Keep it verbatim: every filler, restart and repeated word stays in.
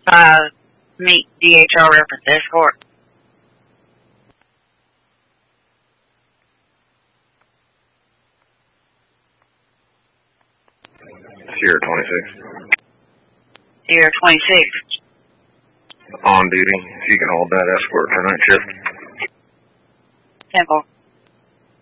Uh, meet D H R reference escort. Sierra twenty-six. Sierra twenty-six. On duty. If you can hold that escort for night shift. Temple.